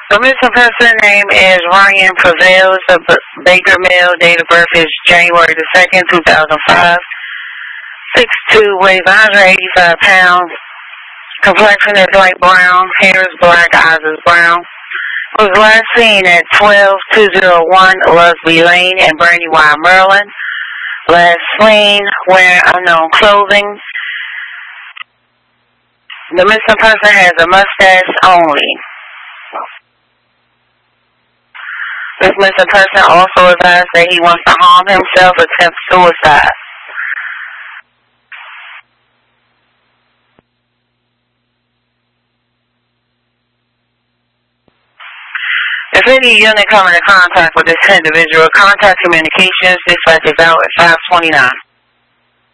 The missing person name is Ryan Prevails of Baker Mill. Date of birth is January the 2nd, 2005. 6'2", weighs 185 pounds. Complexion is light brown. Hair is black. Eyes is brown. Was last seen at 12201 Lusby Lane in Brandywine, Maryland. Last seen wearing unknown clothing. The missing person has a mustache only. This missing person also advised that he wants to harm himself, attempt suicide. If any unit come into contact with this individual, contact communications dispatch is out at 529.